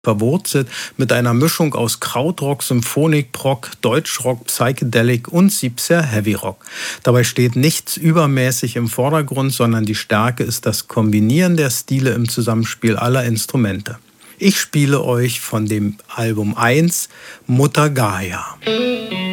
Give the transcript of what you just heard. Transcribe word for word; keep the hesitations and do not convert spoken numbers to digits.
verwurzelt mit einer Mischung aus Krautrock, Symphonik-Rock, Deutschrock, Psychedelic und siebziger Heavy-Rock. Dabei steht nichts übermäßig im Vordergrund, sondern die Stärke ist das Kombinieren der Stile im Zusammenspiel aller Instrumente. Ich spiele euch von dem Album eins Mutter Gaia.